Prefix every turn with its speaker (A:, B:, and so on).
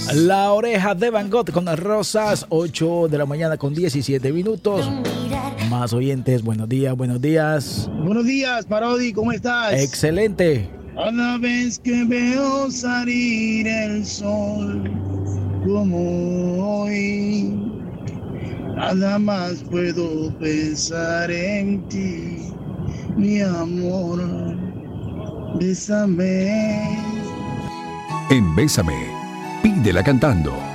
A: La Oreja de Van Gogh con las rosas, 8 de la mañana con 17 minutos. Más oyentes, buenos días, buenos días.
B: Buenos días, Parodi, ¿cómo estás?
A: Excelente.
B: Cada vez que veo salir el sol como hoy, nada más puedo pensar en ti, mi amor. Bésame.
C: En Bésame, pídela cantando.